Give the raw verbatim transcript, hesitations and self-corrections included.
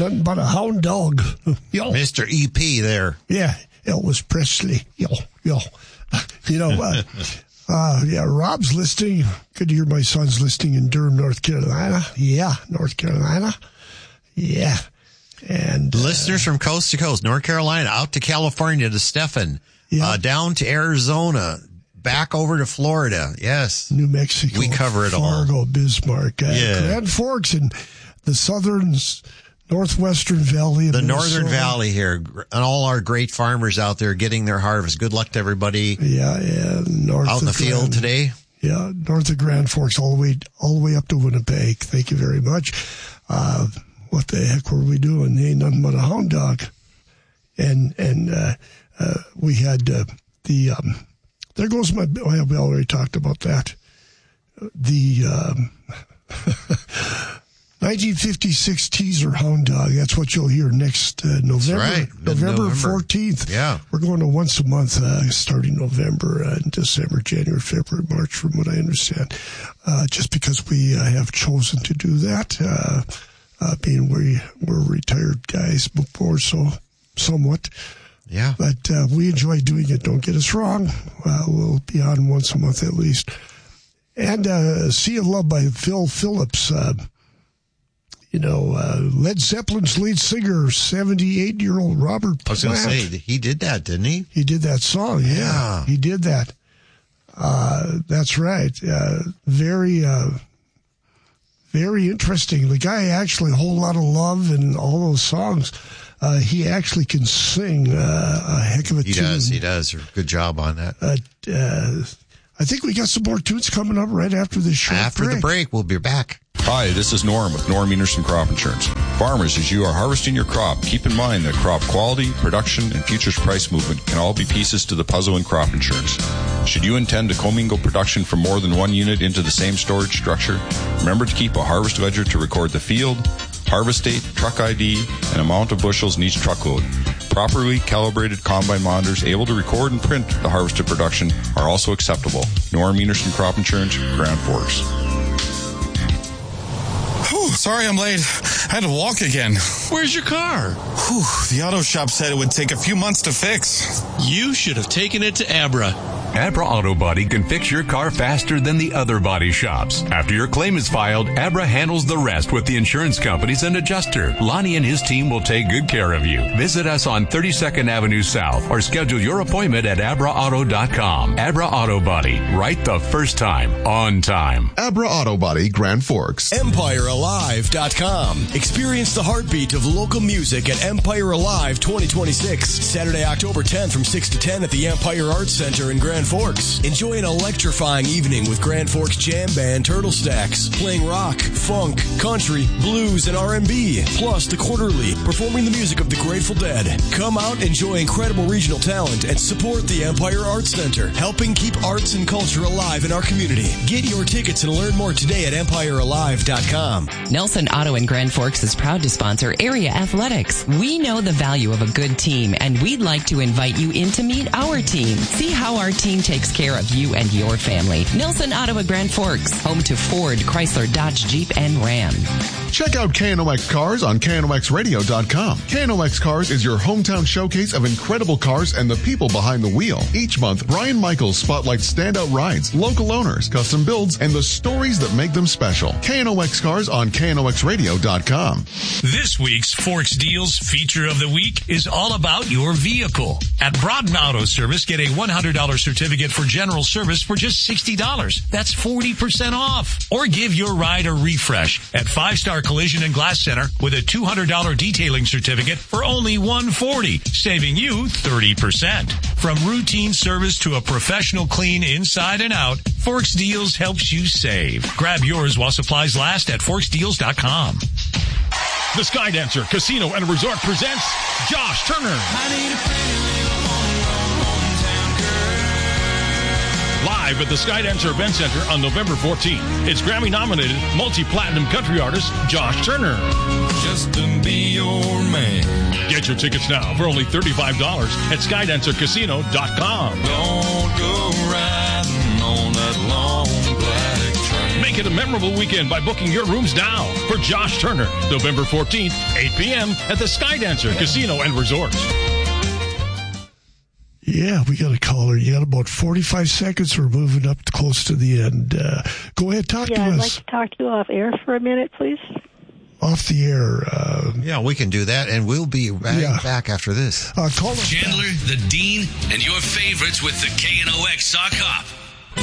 nothing but a hound dog. Yo. Mister E P there. Yeah, Elvis Presley. Yo, yo. You know, uh, uh, yeah, Rob's listening. Good to hear my son's listening in Durham, North Carolina. Yeah, North Carolina. Yeah. And uh, listeners from coast to coast, North Carolina, out to California, to Stephen, yeah. uh, down to Arizona, back over to Florida. Yes. New Mexico. We cover it Fargo, all. Fargo, Bismarck, uh, yeah. Grand Forks, and the southern, northwestern valley of The Minnesota. northern valley here, and all our great farmers out there getting their harvest. Good luck to everybody. Yeah, yeah. North out in the field Grand, today. Yeah, north of Grand Forks, all the way, all the way up to Winnipeg. Thank you very much. Uh, what the heck were we doing? They ain't nothing but a hound dog. And, and, uh, uh, we had, uh, the, um, there goes my, well, we already talked about that. The, um, nineteen fifty-six teaser hound dog. That's what you'll hear next uh, November. Right. November fourteenth. Yeah. We're going to once a month uh, starting November uh, and December, January, February, March, from what I understand. Uh, just because we uh, have chosen to do that, uh, uh, being we we're retired guys before, so somewhat. Yeah. But uh, we enjoy doing it. Don't get us wrong. Uh, we'll be on once a month at least. And uh, Sea of Love by Phil Phillips. Uh, you know, uh, Led Zeppelin's lead singer, seventy-eight-year-old Robert Plant. I was going to say, he did that, didn't he? He did that song, yeah. yeah. He did that. Uh, that's right. Uh, very, uh, very interesting. The guy actually, a whole lot of love in all those songs. Uh, he actually can sing uh, a heck of a he tune. He does, he does. Good job on that. Uh, uh, I think we got some more tunes coming up right after this short After break. the break, we'll be back. Hi, this is Norm with Norm Enerson Crop Insurance. Farmers, as you are harvesting your crop, keep in mind that crop quality, production, and futures price movement can all be pieces to the puzzle in crop insurance. Should you intend to commingle production from more than one unit into the same storage structure, remember to keep a harvest ledger to record the field, harvest date, truck I D, and amount of bushels in each truckload. Properly calibrated combine monitors able to record and print the harvested production are also acceptable. Norm Enerson Crop Insurance, Grand Forks. Whew, sorry I'm late. I had to walk again. Where's your car? Whew, the auto shop said it would take a few months to fix. You should have taken it to Abra. Abra Auto Body can fix your car faster than the other body shops. After your claim is filed, Abra handles the rest with the insurance companies and adjuster. Lonnie and his team will take good care of you. Visit us on thirty-second Avenue South or schedule your appointment at abra auto dot com. Abra Auto Body, right the first time, on time. Abra Auto Body, Grand Forks. Empire Alive dot com. Experience the heartbeat of local music at Empire Alive twenty twenty-six. Saturday, October tenth from six to ten at the Empire Arts Center in Grand Forks. Enjoy an electrifying evening with Grand Forks Jam Band Turtle Stacks, playing rock, funk, country, blues, and R and B. Plus, the Quarterly, performing the music of the Grateful Dead. Come out, enjoy incredible regional talent, and support the Empire Arts Center, helping keep arts and culture alive in our community. Get your tickets and learn more today at Empire Alive dot com. Nelson Auto in Grand Forks is proud to sponsor area athletics. We know the value of a good team, and we'd like to invite you in to meet our team. See how our team takes care of you and your family. Nelson Auto at Grand Forks, home to Ford, Chrysler, Dodge, Jeep, and Ram. Check out K N O X Cars on K N O X radio dot com. K N O X Cars is your hometown showcase of incredible cars and the people behind the wheel. Each month, Brian Michaels spotlights standout rides, local owners, custom builds, and the stories that make them special. K N O X Cars on K N O X radio dot com. This week's Forks Deals feature of the week is all about your vehicle. At Broughton Auto Service, get a one hundred dollars certificate for general service for just sixty dollars. That's forty percent off. Or give your ride a refresh at Five Star Collision and Glass Center with a two hundred dollars detailing certificate for only one hundred forty dollars, saving you thirty percent. From routine service to a professional clean inside and out, Forks Deals helps you save. Grab yours while supplies last at forks deals dot com. The Skydancer Casino and Resort presents Josh Turner. Live at the Skydancer Event Center on November fourteenth. It's Grammy-nominated multi-platinum country artist Josh Turner. Just to be your man. Get your tickets now for only thirty-five dollars at skydancer casino dot com. Don't go riding on that long black train. Make Make it a memorable weekend by booking your rooms now for Josh Turner, November fourteenth, eight p.m. at the Sky Dancer Casino and Resort. Yeah, we got a caller. You got about forty-five seconds. We're moving up close to the end. Uh, go ahead, talk yeah, to I'd us. like to talk to you off air for a minute, please. Off the air. Uh, yeah, we can do that, and we'll be right yeah. back after this. Uh, call Chandler, the Dean, and your favorites with the K N O X Sock Hop.